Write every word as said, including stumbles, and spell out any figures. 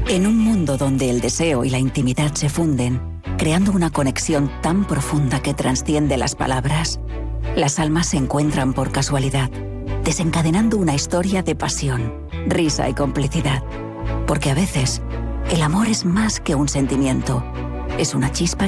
En un mundo donde el deseo y la intimidad se funden, creando una conexión tan profunda que trasciende las palabras, las almas se encuentran por casualidad, desencadenando una historia de pasión, risa y complicidad. Porque a veces, el amor es más que un sentimiento, es una chispa